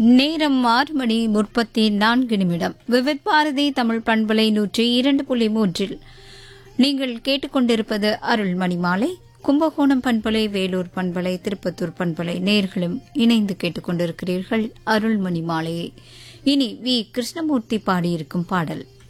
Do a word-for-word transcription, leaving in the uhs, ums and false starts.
நேரம் ஆறு மணி முப்பத்தி நான்கு நிமிடம். விவித் பாரதி தமிழ் பண்பலை நூற்றி இரண்டு புள்ளி மூன்றில் நீங்கள் கேட்டுக்கொண்டிருப்பது அருள்மணி மாலை. கும்பகோணம் பண்பலை, வேலூர் பண்பலை, திருப்பத்தூர் பண்பலை நேர்களும் இணைந்து கேட்டுக்கொண்டிருக்கிறீர்கள் அருள்மணி மாலையை. இனி வி கிருஷ்ணமூர்த்தி பாடியிருக்கும் பாடல்